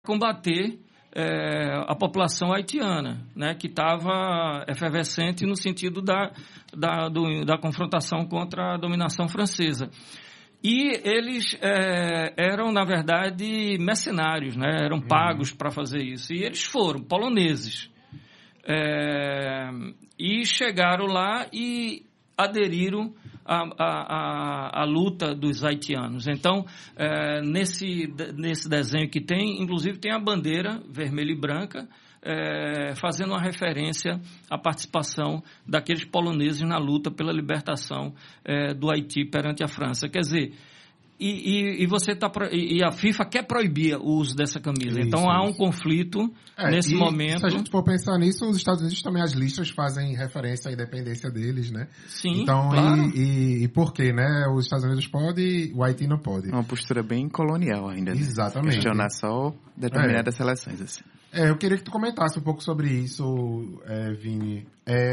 combater a população haitiana, né, que estava efervescente no sentido da confrontação contra a dominação francesa. E eles eram, na verdade, mercenários, né, eram pagos para fazer isso. E eles foram poloneses. E chegaram lá e aderiram à luta dos haitianos. Então, nesse desenho que tem, inclusive tem a bandeira vermelha e branca, fazendo uma referência à participação daqueles poloneses na luta pela libertação do Haiti perante a França. Quer dizer, e a FIFA quer proibir o uso dessa camisa. Então há um conflito nesse momento. Se a gente for pensar nisso, os Estados Unidos também, as listas fazem referência à independência deles, né? Sim, então, claro. E por quê, né? Os Estados Unidos podem, o Haiti não pode. Uma postura bem colonial ainda, né? Exatamente. Questionar só determinadas seleções, assim. Eu queria que tu comentasse um pouco sobre isso, Vini.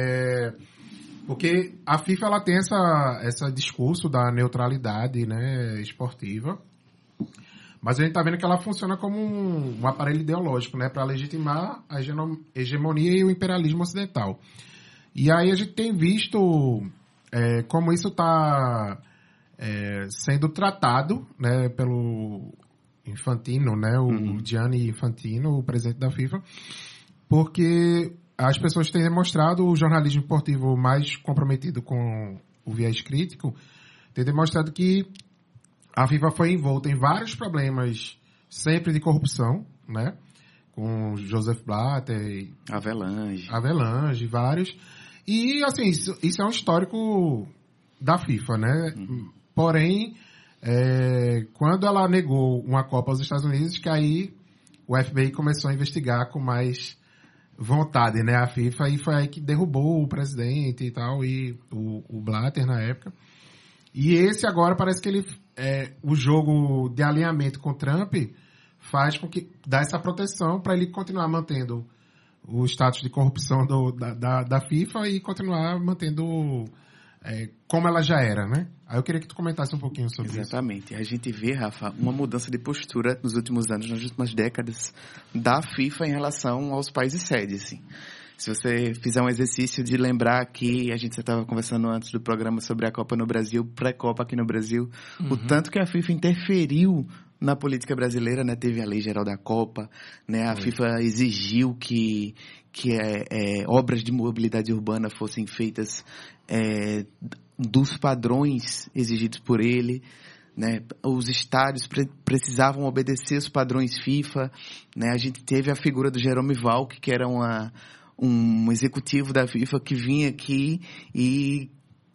Porque a FIFA ela tem esse discurso da neutralidade, né, esportiva, mas a gente está vendo que ela funciona como um aparelho ideológico, né, para legitimar a hegemonia e o imperialismo ocidental. E aí a gente tem visto como isso está sendo tratado, né, pelo Infantino, né, o Gianni Infantino, o presidente da FIFA, porque as pessoas têm demonstrado, o jornalismo esportivo mais comprometido com o viés crítico, tem demonstrado que a FIFA foi envolta em vários problemas, sempre de corrupção, né? Com Joseph Blatter, Avelange, vários. E, assim, isso é um histórico da FIFA, né? Porém, quando ela negou uma Copa aos Estados Unidos, que aí o FBI começou a investigar com mais vontade, né, a FIFA, e foi aí que derrubou o presidente e tal, e o Blatter na época. E esse agora parece que o jogo de alinhamento com Trump faz com que dá essa proteção para ele continuar mantendo o status de corrupção da FIFA e continuar mantendo como ela já era, né? Aí eu queria que tu comentasse um pouquinho sobre isso. Exatamente. A gente vê, Rafa, uma mudança de postura nos últimos anos, nas últimas décadas, da FIFA em relação aos países sede, assim. Se você fizer um exercício de lembrar que a gente estava conversando antes do programa sobre a Copa no Brasil, pré-Copa aqui no Brasil, o tanto que a FIFA interferiu na política brasileira, né? Teve a Lei Geral da Copa, né? A FIFA exigiu que obras de mobilidade urbana fossem feitas dos padrões exigidos por ele, né? Os estádios precisavam obedecer os padrões FIFA, né? A gente teve a figura do Jerome Valk, que era um executivo da FIFA que vinha aqui e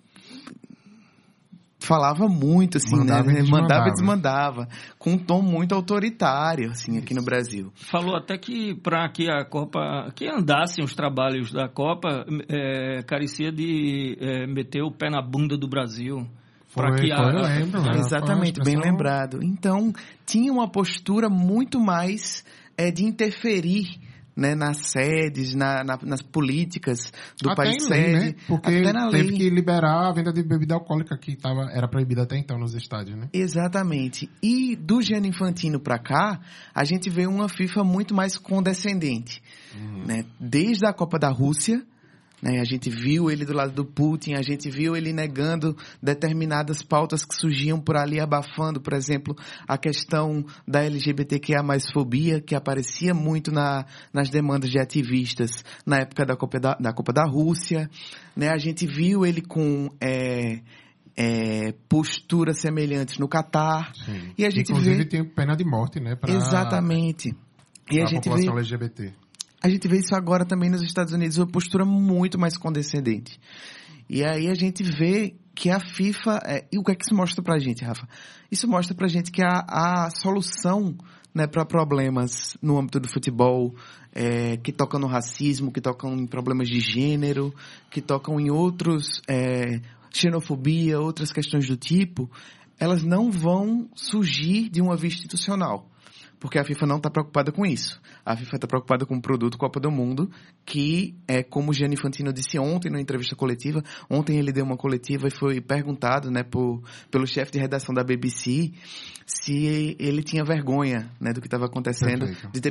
falava muito, assim, mandava e desmandava, com um tom muito autoritário, assim, aqui no Brasil. Falou até que para que a Copa, que andassem os trabalhos da Copa, carecia de meter o pé na bunda do Brasil. Eu lembro. Exatamente, bem lembrado. Então, tinha uma postura muito mais de interferir, né, nas sedes, nas políticas do até país em lei, sede. né? Porque teve que liberar a venda de bebida alcoólica que era proibida até então nos estádios, né? Exatamente. E do Gianni Infantino para cá, a gente vê uma FIFA muito mais condescendente, né? Desde a Copa da Rússia, né, a gente viu ele do lado do Putin, a gente viu ele negando determinadas pautas que surgiam por ali, abafando, por exemplo, a questão da LGBTQIA+fobia, que aparecia muito nas demandas de ativistas na época da Copa da Rússia. Né, a gente viu ele com posturas semelhantes no Catar. Sim. E a gente inclusive tem pena de morte, né? Exatamente. E a gente população LGBT. A gente vê isso agora também nos Estados Unidos, uma postura muito mais condescendente. E aí a gente vê que a FIFA... E o que é que isso mostra pra gente, Rafa? Isso mostra pra gente que a solução, né, para problemas no âmbito do futebol, que tocam no racismo, que tocam em problemas de gênero, que tocam em outros... xenofobia, outras questões do tipo, elas não vão surgir de uma via institucional. porque a FIFA não está preocupada com isso. A FIFA está preocupada com o produto Copa do Mundo, que é como o Gianni Infantino disse ontem na entrevista coletiva. Ontem ele deu uma coletiva e foi perguntado, né, pelo chefe de redação da BBC se ele tinha vergonha, né, do que estava acontecendo, de ter